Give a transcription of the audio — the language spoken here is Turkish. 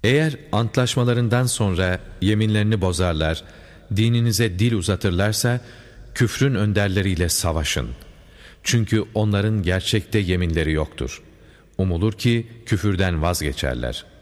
Eğer antlaşmalarından sonra yeminlerini bozarlar, dininize dil uzatırlarsa, küfrün önderleriyle savaşın. Çünkü onların gerçekte yeminleri yoktur. Umulur ki küfürden vazgeçerler.